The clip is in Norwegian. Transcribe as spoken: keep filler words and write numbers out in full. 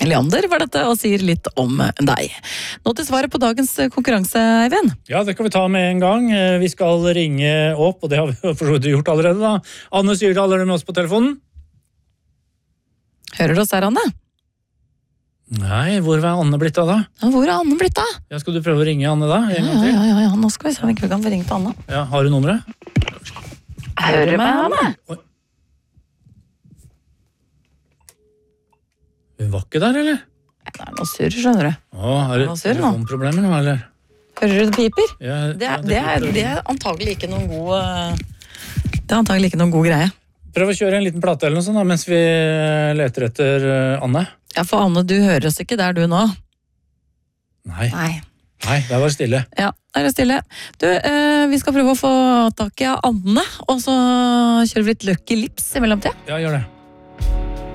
Leander var dette og sier litt om deg. Nå til svaret på dagens konkurranse, Eivind. Ja, det kan vi ta med en gang. Vi skal ringe opp, og det har vi for så vidt gjort allerede da. Anne Syrdal, er du med oss på telefonen? Hører du oss her, Anne? Nei, hvor er Anne blitt av da? Ja, hvor er Anne blitt da? Ja, skal du prøve å ringe Anne da? En Ja, gang til? ja, ja, ja, nå skal vi se om vi ikke kan få ringe til Anne. Ja, har du nummeret? Hører du meg, Anne? Oi. Hun var ikke der, eller? Det er noe surr, skjønner du. Å, er det Hva sier du nå? telefonproblemer nå, eller? Hører du det piper? Ja, Det ja, er, det er, piper. det er antagelig ikke noen god eh, Det er antagelig ikke noen god greie. Prøv å kjøre en liten plate eller noe sånt da, mens vi leter etter uh, Anne. Ja, for Anne, du hører oss ikke der du nå. Nei, Nei. nei, der var det stille. Ja, der er det stille. Du, eh, vi skal prøve å få tak i Anne, og så kjører vi litt Lucky Lips i mellomtida. Ja, gjør det.